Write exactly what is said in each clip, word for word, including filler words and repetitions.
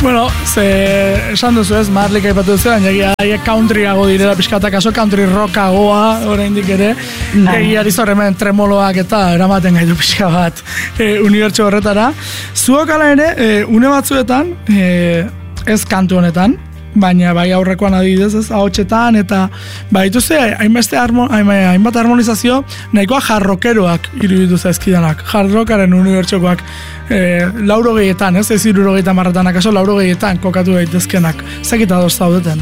Bueno, ze esan duzu ez, Marlik aipatu duzu, baina egia countryago direla pixkata, kaso country rockagoa oraindik ere, egia ariz horremen tremoloak eta eramaten gaitu pixka bat e, unibertso horretara. Zuok ala ere, e, une batzuetan, e, ez kantu honetan, baina bai aurrekoan adibidez, ez, ahotsetan, eta baituzte, hainbeste harmo, hainbat harmonizazio, nahikoa jarrokeroak iruditu zaizkidanak, jarrokaren unibertsokoak, e, lauro gehietan, ez, ez iruro gehieta marretan, akaso lauro gehietan kokatu daitezkenak, zekita doz zaudeten?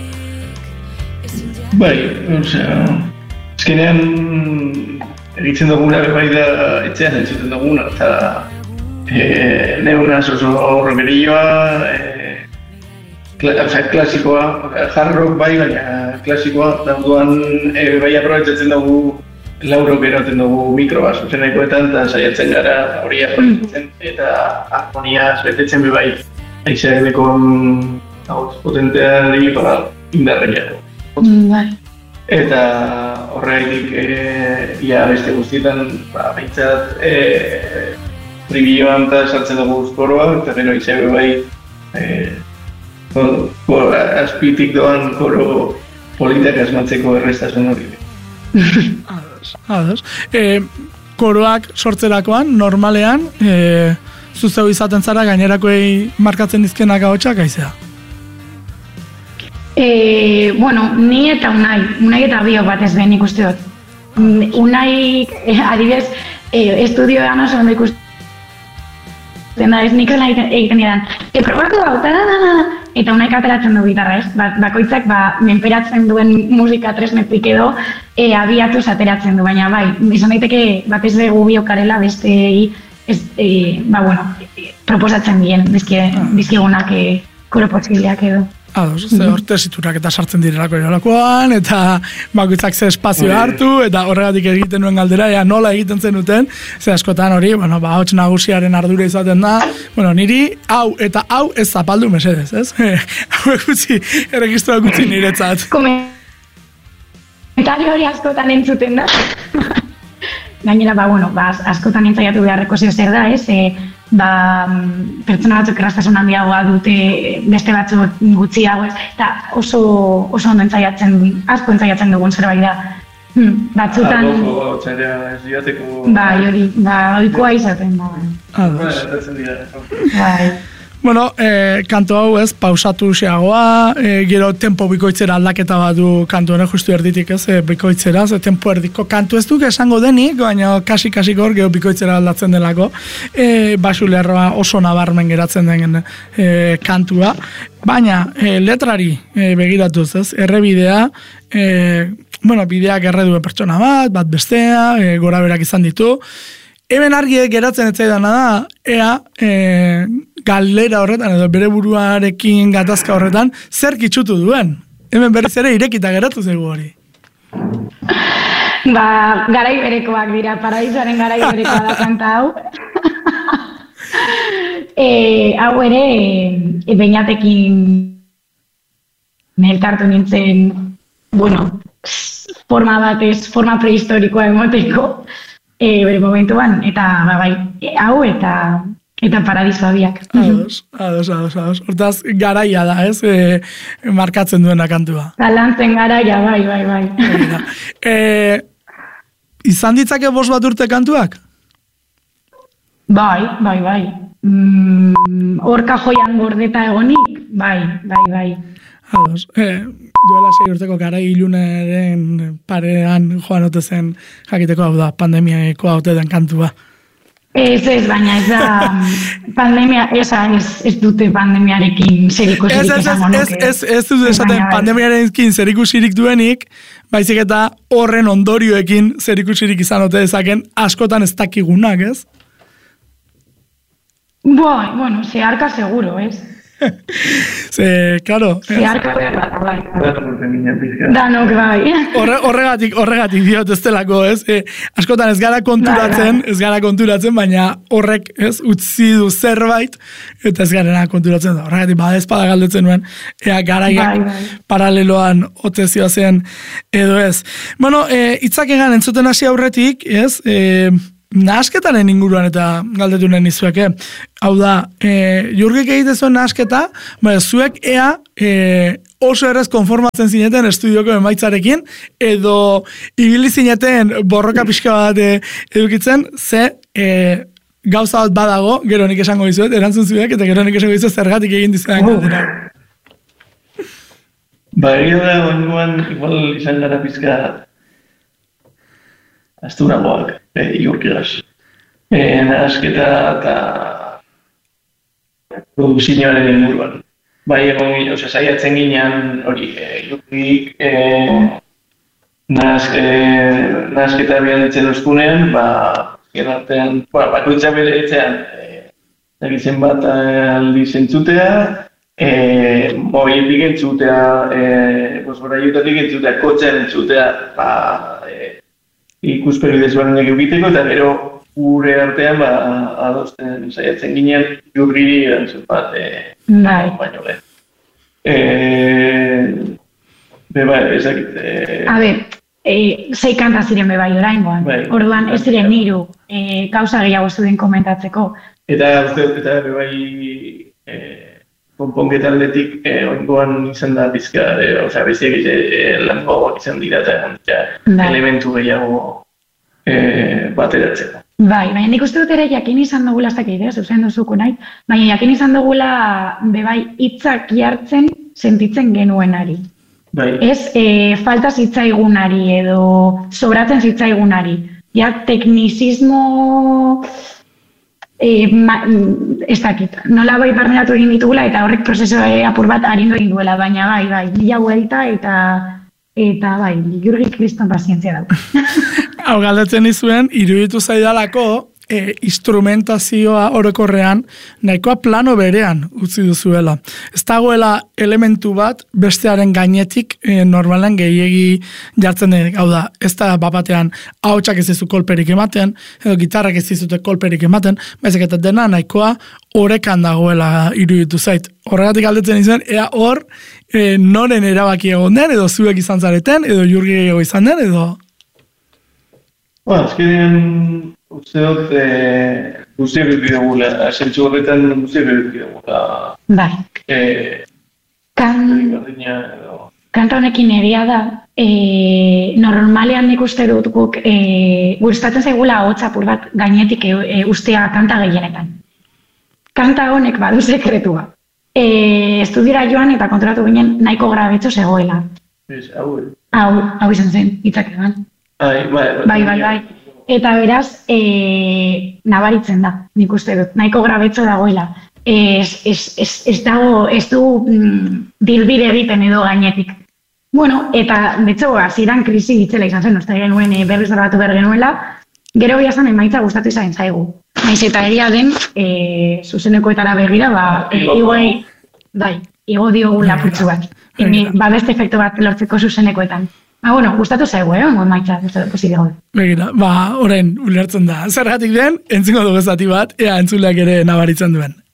Bai, osea, ezkenean egitzen duguna bai da etxean entzuten duguna, eta e, neunaz oso horremerioa, e, klasikoa, hard rock bai, baina klasikoa, dauduan e, bai aprobetzatzen dugu lauro geratzen dugu mikroa, zuzenekoetan, eta saiatzen gara hori aprobetzatzen, eta harmoniaz betetzen be bai, aizeareneko potenteari indarreia. Bai. Eta horregatik e, ia beste guztietan, ba, behintzat, e, tribioan eta sartzen dugu koroa, eta gero aizeabe bai, e, Kor, azpitik doan koro politak asmatzeko errestasun hori. Ados, ados. E, koroak sortzerakoan, normalean, e, zuzeu izaten zara gainerakoei markatzen dizkenak ahotsak aizea? E, bueno, ni eta Unai, Unai eta biok batez behin ikuste dut. Unai, eh, adibidez, eh, estudioan oso ondo ikusten da, ez nik zela egiten didan. E, probatu hau, da, da, da, eta Unaik ateratzen du gitarra, ez? Ba, bakoitzak, ba, menperatzen duen musika tresnetik edo, e, abiatuz ateratzen du, baina bai, izan daiteke batez begu biokarela beste, ez, e, ba, bueno, e, proposatzen dien, bizkigunak e, koro posibleak edo. Ados, ze hor tesiturak eta sartzen direlako irolakoan, eta bakoitzak ze espazio hartu, eta horregatik egiten nuen galdera, ea nola egiten zenuten, ze askotan hori, bueno, ba, hots nagusiaren ardura izaten da, bueno, niri hau eta hau ez zapaldu mesedez, ez? Hau egutzi, erregistroak gutzi niretzat. Komentario hori askotan entzuten da. Gainera, ba, bueno, ba, askotan entzaiatu beharreko zeo zer da, ez? E, ba, pertsona batzuk erraztasun handiagoa dute, beste batzuk gutxiago, ez? Eta oso, oso ondo entzaiatzen, asko entzaiatzen dugun zerbait da. Hmm, batzutan... Agoko, txarea, ez diateko... Bai, hori, ba, oikoa izaten da. Bai. Bueno, eh, kantu hau ez, pausatu xeagoa, eh, gero tempo bikoitzera aldaketa bat du kantu honen justu erditik ez, eh, bikoitzera, ze tempo erdiko kantu ez duk esango denik, baina kasi-kasik hor gero bikoitzera aldatzen delako, eh, basu lerroa oso nabarmen geratzen den eh, kantua, baina eh, letrari eh, begiratuz ez, errebidea, eh, bueno, bideak erreduen pertsona bat, bat bestea, eh, gora berak izan ditu, hemen argi geratzen etzaidana da, ea e, galera horretan, edo bere buruarekin gatazka horretan, zer kitxutu duen. Hemen berriz ere irekita geratu zaigu hori. Ba, garai berekoak dira, paradisoaren garai berekoa da kanta hau. e, hau ere, e, beinatekin elkartu nintzen, bueno, forma batez, forma prehistorikoa emoteko, E, bere momentuan, eta ba, bai, e, hau eta eta paradisoa biak. Ados, ados, ados, ados. Hortaz, garaia da, ez? E, markatzen duena kantua. Galantzen garaia, bai, bai, bai. e, izan ditzake bost bat urte kantuak? Bai, bai, bai. Mm, orka joian gordeta egonik? Bai, bai, bai. Ados, e, duela sei urteko garai ilunaren parean joan ote zen jakiteko hau da, pandemiako haute den kantua. Ez ez, baina ez da pandemia, esa, ez, ez dute pandemiarekin zerikusirik esango nuke. Ez, ez, ez dut esaten pandemiarekin zerikusirik duenik, baizik eta horren ondorioekin zerikusirik izan ote dezaken askotan ez dakigunak, ez? Bai, bueno, zeharka seguro, ez? Ze, claro. Zeharka behar bai. Danok bai. Horregatik, horregatik diot ez delako, ez? E, askotan ez gara konturatzen, ez gara konturatzen, baina horrek, ez, utzi du zerbait, eta ez garena konturatzen da. Horregatik, bada ezpada galdetzen nuen, ea garaiak bai, bai. Paraleloan otezioa zen, edo ez. Bueno, e, itzak egan entzuten hasi aurretik, ez? E, nahasketaren inguruan eta galdetu nahi nizuek, eh? Hau da, e, jurgik egite zuen nahasketa, baina zuek ea e, oso errez konformatzen zineten estudioko emaitzarekin, edo ibili zineten borroka pixka bat e, edukitzen, ze e, gauza bat badago, gero nik esango dizuet, erantzun zuek, eta gero nik esango dizuet zergatik egin dizuetan uh. galdera. Ba, egia da, oingoan, igual izan gara pizka asturagoak, e, iurkigaz. E, nahasketa eta produkzioaren inguruan. Bai, egon, ose, saiatzen ginean hori, e, iurkik, e, nahasketa bian ditzen duzkunean, ba, gerartean, ba, bakoitza bere etzean, egitzen bat aldi zentzutea, E, mobiletik entzutea, e, bosboraiutatik entzutea, kotxean entzutea, ba, e, ikuspegi desberdin egiteko, eta gero gure artean, ba, adosten saiatzen ginen, jurriri erantzun bat, e, bai. Baino lehen. E, be, bai, ezakit. E, A ber, e, zei kanta ziren be bai oraingoan, bai. Orduan ez ziren niru, e, gauza gehiago zuen komentatzeko. Eta, eta, be, bai, e, konponketa aldetik, eh, oingoan izan da pizka, eh, osea, bestiak eh, lan gogoak izan dira eta bai. elementu gehiago eh, bateratzeko. Bai, baina nik uste dut ere jakin izan dugula, ez dakit, eh, zuzen duzuko nahi, baina jakin izan dugula, bebai, hitzak jartzen sentitzen genuenari. Bai. Ez, e, falta zitzaigunari edo sobratzen zitzaigunari. Ja, teknizismo... E, ma, ez dakit, nola bai barneratu egin ditugula eta horrek prozeso apur bat arindu egin duela, baina bai, bai, mila vuelta eta eta bai, Jurgi kriston pazientzia dauka. Hau galdetzen izuen, iruditu zaidalako e, instrumentazioa orokorrean nahikoa plano berean utzi duzuela. Ez dagoela elementu bat bestearen gainetik e, normalen gehiegi jartzen denik. Hau da, ez da bapatean ahotsak ez dizu kolperik ematen, edo gitarrak ez dizute kolperik ematen, baizik eta dena nahikoa orekan dagoela iruditu zait. Horregatik galdetzen izuen, ea hor e, noren erabaki egon den, edo zuek izan zareten, edo Jurgi gehiago izan den, edo... Ba, azkenean, uste dut, e, guztiak eduki dugula, zentzu horretan guztiak eduki dugula. Bai. E, kan... Berdina, edo... Kanta honekin egia da, e, normalean nik uste dut guk, e, gustatzen zaigula ahotsapur bat gainetik e, e, ustea kanta gehienetan. Kanta honek badu sekretua. E, estudiora joan eta konturatu ginen nahiko grabetxo zegoela. Ez, hau, Hau, hau izan zen, hitzak eman. Ai, bai, Bai, bai, bai. Eta beraz, e, nabaritzen da, nik uste dut, nahiko grabetxo dagoela. Ez, ez, ez, ez dago, ez du mm, dilbide egiten edo gainetik. Bueno, eta, betxo, hasieran krisi ditzela izan zen, uste genuen e, berriz grabatu behar genuela, gero biazan emaitza gustatu izan zaigu. Naiz eta egia den, e, zuzenekoetara begira, ba, e, igoi, bai, igo diogu lapurtzu bat. E, ba, beste efektu bat lortzeko zuzenekoetan. Ah, bueno, gustatu zaigu, eh? Ongo emaitza, ez da posible gaude. Begira, ba, orain ulertzen da. Zergatik den, entzingo dugu zati bat, ea entzuleak ere nabaritzen duen.